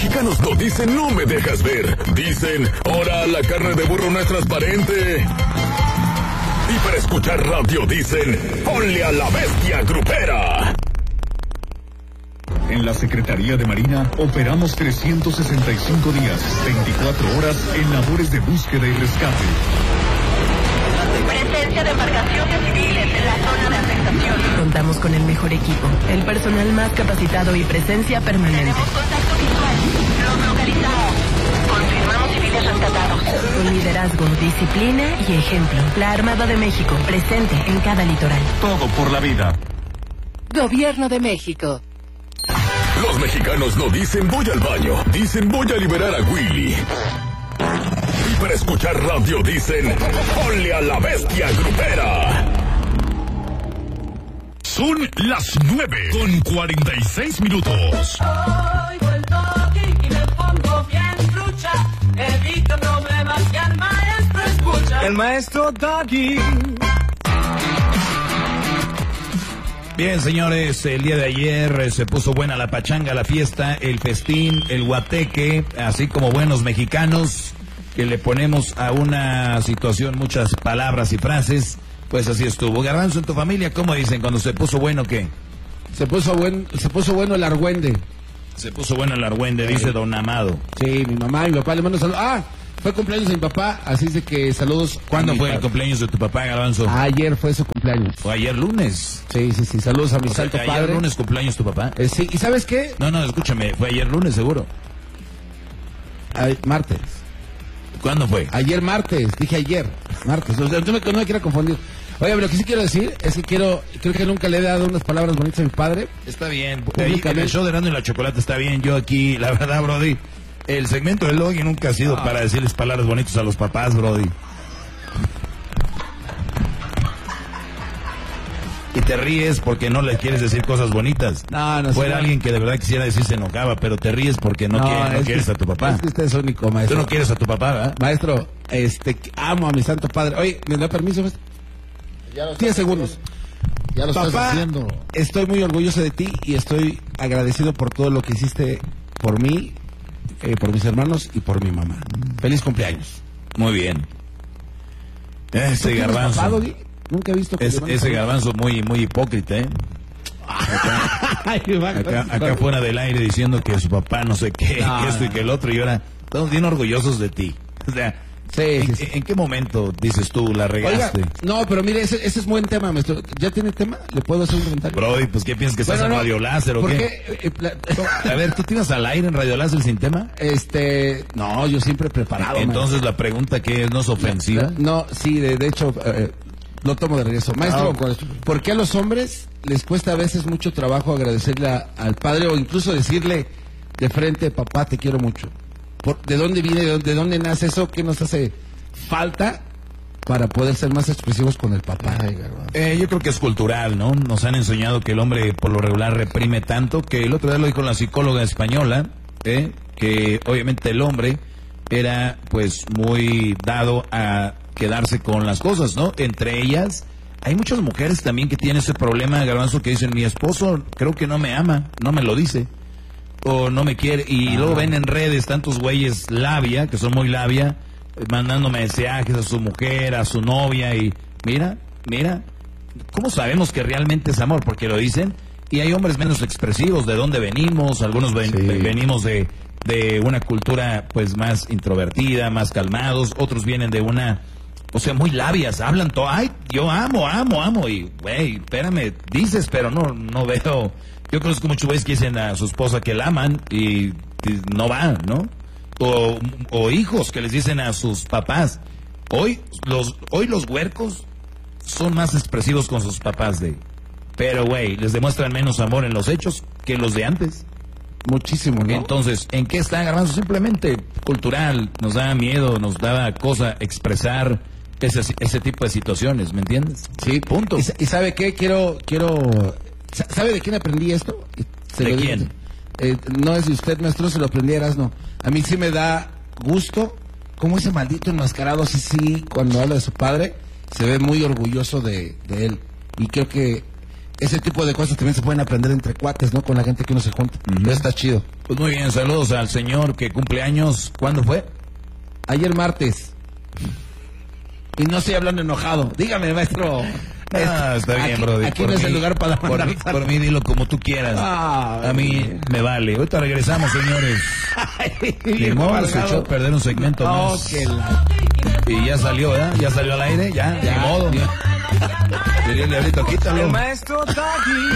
mexicanos no dicen no me dejas ver. Dicen, ahora la carne de burro no es transparente. Y para escuchar radio dicen, ponle a la bestia grupera. En la Secretaría de Marina operamos 365 días, 24 horas en labores de búsqueda y rescate. Presencia de embarcaciones civiles en la zona de afectación. Contamos con el mejor equipo, el personal más capacitado y presencia permanente. Tenemos contacto visual. Los localizamos. Confirmamos civiles rescatados. Con liderazgo, disciplina y ejemplo. La Armada de México, presente en cada litoral. Todo por la vida. Gobierno de México. Los mexicanos no dicen voy al baño, dicen voy a liberar a Willy. Y para escuchar radio dicen, ponle a la bestia grupera. Son las 9:46. Oigo el toque y me pongo bien trucha. Evito problemas que el maestro escucha. El maestro Doggy. Bien, señores, el día de ayer se puso buena la pachanga, la fiesta, el festín, el guateque, así como buenos mexicanos, que le ponemos a una situación muchas palabras y frases, pues así estuvo. Garbanzo, en tu familia, ¿cómo dicen cuando se puso bueno qué? Se puso bueno el argüende. Se puso bueno el argüende, dice don Amado. Sí, mi mamá y mi papá le mando saludos. Fue cumpleaños de mi papá, así es de que saludos. ¿Cuándo fue el cumpleaños de tu papá, Garbanzo? Ayer fue su cumpleaños. ¿Fue ayer lunes? Sí, saludos a mi santo padre. ¿Ayer lunes cumpleaños tu papá? Sí, ¿y sabes qué? No, escúchame, fue ayer lunes seguro. Martes. ¿Cuándo fue? Ayer martes, dije ayer, martes. O sea, no me quiero confundir. Oye, pero lo que sí quiero decir es que creo que nunca le he dado unas palabras bonitas a mi padre. Está bien, en el show de Erasmo y la Chocolate está bien. Yo aquí, la verdad, Brody, el segmento del Logi nunca ha sido para decirles palabras bonitas a los papás, Brody. Y te ríes porque no le quieres decir cosas bonitas. No. Fuera alguien que de verdad quisiera decir se enojaba, pero te ríes porque no quieres a tu papá. Es que usted es único, maestro. Tú no quieres a tu papá, ¿verdad? Maestro, amo a mi santo padre. Oye, ¿me da permiso, maestro? 10 segundos. Ya lo Papá, estás haciendo. Estoy muy orgulloso de ti y estoy agradecido por todo lo que hiciste por mí, por mis hermanos y por mi mamá. Feliz cumpleaños. Muy bien. Ese Garbanzo. Papá, nunca he visto que ese Garbanzo muy hipócrita, ¿eh? Acá fuera del aire diciendo que su papá no sé qué, que esto y que el otro, y ahora estamos bien orgullosos de ti. O sea, ¿En qué momento dices tú la regaste? Oiga, no, pero mire, ese es buen tema, maestro. ¿Ya tiene tema? ¿Le puedo hacer un comentario? Brody, pues ¿qué piensas que estás en Radio Láser o qué? A ver, ¿tú tienes al aire en Radio Láser sin tema? No, yo siempre he preparado. Entonces la pregunta que es, ¿no es ofensiva? No, sí, de hecho, lo tomo de regreso. Maestro, ¿por qué a los hombres les cuesta a veces mucho trabajo agradecerle al padre o incluso decirle de frente, papá, te quiero mucho? ¿De dónde viene, de dónde nace eso? ¿Qué nos hace falta para poder ser más expresivos con el papá? Yo creo que es cultural, ¿no? Nos han enseñado que el hombre por lo regular reprime tanto, que el otro día lo dijo la psicóloga española, que obviamente el hombre era pues muy dado a quedarse con las cosas, ¿no? Entre ellas, hay muchas mujeres también que tienen ese problema, Garbanzo, que dicen, mi esposo creo que no me ama, no me lo dice, o no me quiere, y luego ven en redes tantos güeyes labia, que son muy labia, mandando mensajes a su mujer, a su novia, y mira, ¿cómo sabemos que realmente es amor? Porque lo dicen, y hay hombres menos expresivos, de dónde venimos, algunos venimos de una cultura pues más introvertida, más calmados, otros vienen de una, o sea, muy labias, hablan todo, ay, yo amo, y güey, espérame, dices, pero no veo. Yo conozco muchos güeyes que dicen a su esposa que la aman y no va, ¿no? O hijos que les dicen a sus papás. Hoy los huercos son más expresivos con sus papás pero güey, les demuestran menos amor en los hechos que los de antes. Muchísimo, ¿no? Entonces, ¿en qué está, Garbanzo? Simplemente cultural, nos da miedo, nos da cosa expresar ese tipo de situaciones, ¿me entiendes? Sí, punto. ¿Y sabe qué? ¿Sabe de quién aprendí esto? ¿De quién? No es de usted, maestro, se lo aprendí a Erasmo. A mí sí me da gusto cómo ese maldito enmascarado, sí, cuando habla de su padre, se ve muy orgulloso de él. Y creo que ese tipo de cosas también se pueden aprender entre cuates, ¿no? Con la gente que uno se junta. Eso está chido. Pues muy bien, saludos al señor que cumple años. ¿Cuándo fue? Ayer martes. Y no estoy hablando enojado. Dígame, maestro. Está bien, brody. Aquí no es el lugar para mandar por mí, dilo como tú quieras. A mí me vale. Ahorita regresamos, señores. Ni modo, se echó a perder un segmento más. Y ya salió, ¿verdad? Ya salió al aire, ya. Ni modo. Diría el diablito, quítalo. Maestro Tagui.